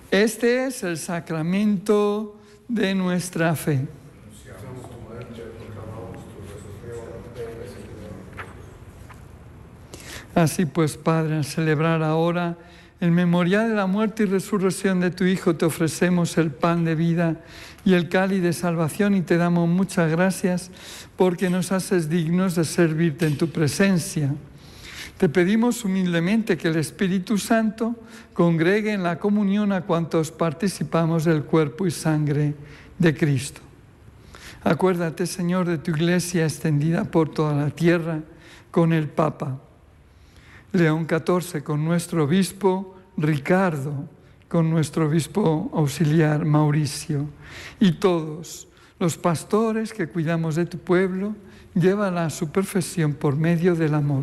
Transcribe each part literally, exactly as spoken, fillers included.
Este es el sacramento de nuestra fe. Así pues, Padre, al celebrar ahora el memorial de la muerte y resurrección de tu Hijo, te ofrecemos el pan de vida y el cáliz de salvación y te damos muchas gracias porque nos haces dignos de servirte en tu presencia. Te pedimos humildemente que el Espíritu Santo congregue en la comunión a cuantos participamos del cuerpo y sangre de Cristo. Acuérdate, Señor, de tu Iglesia extendida por toda la tierra con el Papa León catorce, con nuestro obispo Ricardo, con nuestro obispo auxiliar Mauricio, y todos los pastores que cuidamos de tu pueblo, llévala a su perfección por medio del amor.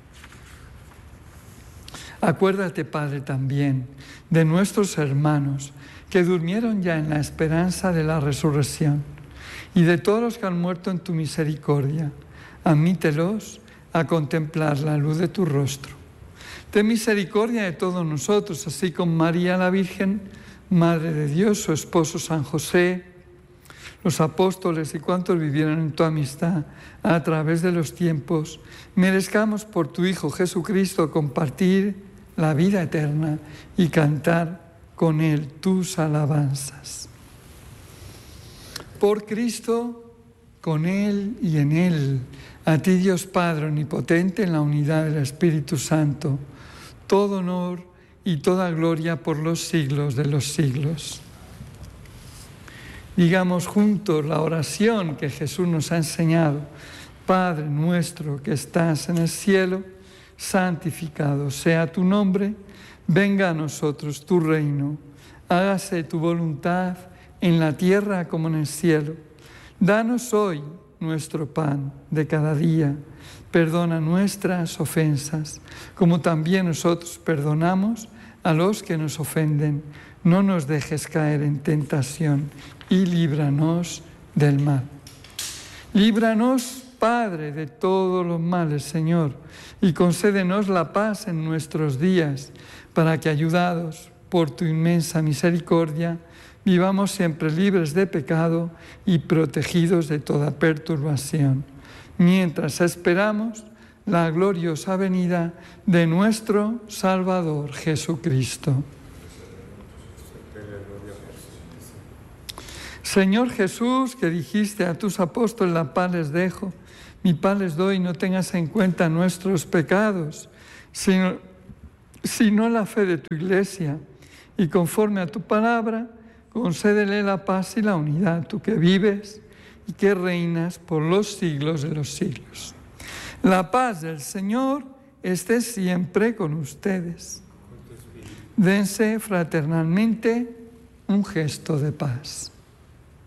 Acuérdate, Padre, también de nuestros hermanos que durmieron ya en la esperanza de la resurrección y de todos los que han muerto en tu misericordia. Admítelos a contemplar la luz de tu rostro. Ten misericordia de todos nosotros, así como María la Virgen, Madre de Dios, su esposo San José, los apóstoles y cuantos vivieron en tu amistad a través de los tiempos, merezcamos por tu Hijo Jesucristo compartir la vida eterna y cantar con Él tus alabanzas. Por Cristo, con Él y en Él, a ti Dios Padre Omnipotente, en la unidad del Espíritu Santo, todo honor y toda gloria por los siglos de los siglos. Digamos juntos la oración que Jesús nos ha enseñado. Padre nuestro que estás en el cielo, santificado sea tu nombre, venga a nosotros tu reino, hágase tu voluntad en la tierra como en el cielo. Danos hoy nuestro pan de cada día. Perdona nuestras ofensas, como también nosotros perdonamos a los que nos ofenden. No nos dejes caer en tentación y líbranos del mal. Líbranos, Padre, de todos los males, Señor, y concédenos la paz en nuestros días, para que, ayudados por tu inmensa misericordia, vivamos siempre libres de pecado y protegidos de toda perturbación, mientras esperamos la gloriosa venida de nuestro Salvador Jesucristo. Señor Jesús, que dijiste a tus apóstoles, la paz les dejo, mi paz les doy, no tengas en cuenta nuestros pecados, sino, sino la fe de tu Iglesia, y conforme a tu palabra, concédele la paz y la unidad, tú que vives y que reinas por los siglos de los siglos. La paz del Señor esté siempre con ustedes. Dense fraternalmente un gesto de paz.